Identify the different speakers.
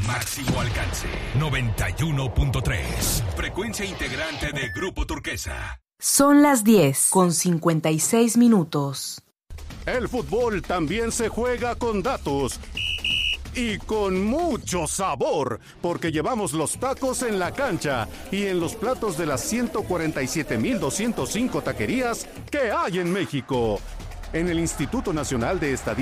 Speaker 1: Máximo alcance, 91.3. Frecuencia integrante de Grupo Turquesa.
Speaker 2: Son las 10:56.
Speaker 3: El fútbol también se juega con datos. Y con mucho sabor, porque llevamos los tacos en la cancha y en los platos de las 147,205 taquerías que hay en México. En el Instituto Nacional de Estadística